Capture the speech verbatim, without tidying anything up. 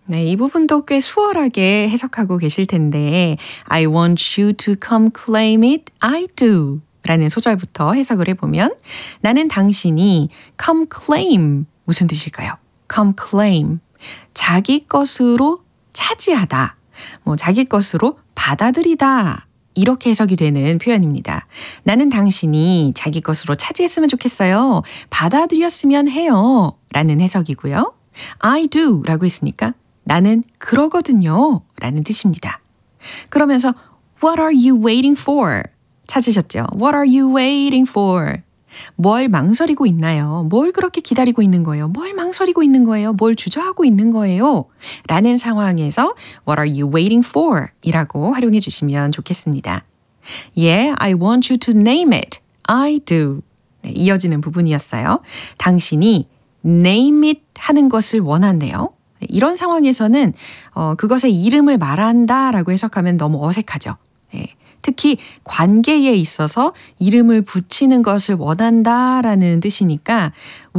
네, 이 부분도 꽤 수월하게 해석하고 계실 텐데 I want you to come claim it, I do 라는 소절부터 해석을 해보면 나는 당신이 come claim 무슨 뜻일까요? come claim 자기 것으로 차지하다, 뭐 자기 것으로 받아들이다 이렇게 해석이 되는 표현입니다. 나는 당신이 자기 것으로 차지했으면 좋겠어요. 받아들였으면 해요 라는 해석이고요. I do 라고 했으니까 나는 그러거든요 라는 뜻입니다. 그러면서 What are you waiting for? 찾으셨죠? What are you waiting for? 뭘 망설이고 있나요? 뭘 그렇게 기다리고 있는 거예요? 뭘 망설이고 있는 거예요? 뭘 주저하고 있는 거예요? 라는 상황에서 What are you waiting for? 이라고 활용해 주시면 좋겠습니다. Yeah, I want you to name it. I do. 네, 이어지는 부분이었어요. 당신이 name it 하는 것을 원한대요. 이런 상황에서는 어, 그것의 이름을 말한다 라고 해석하면 너무 어색하죠. 예, 특히 관계에 있어서 이름을 붙이는 것을 원한다 라는 뜻이니까